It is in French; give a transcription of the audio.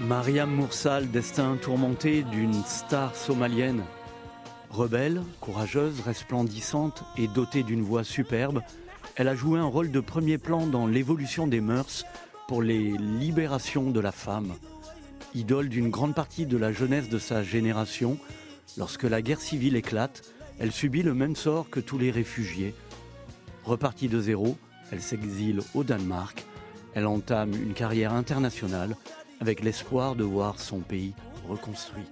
Mariam Moursal, destin tourmenté d'une star somalienne. Rebelle, courageuse, resplendissante et dotée d'une voix superbe, elle a joué un rôle de premier plan dans l'évolution des mœurs pour les libérations de la femme. Idole d'une grande partie de la jeunesse de sa génération, lorsque la guerre civile éclate, elle subit le même sort que tous les réfugiés. Repartie de zéro, elle s'exile au Danemark. Elle entame une carrière internationale avec l'espoir de voir son pays reconstruit.